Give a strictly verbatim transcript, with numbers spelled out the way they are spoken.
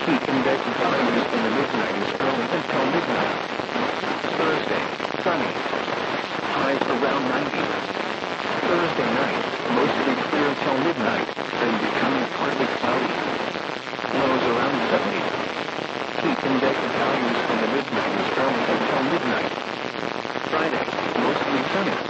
Heat index values in the mid-nineties early until midnight. Thursday, sunny. Highs around ninety. Thursday night, mostly clear till midnight, then becoming partly cloudy. Lows around seventy. Heat index values in the mid-nineties early until midnight. Friday, mostly sunny.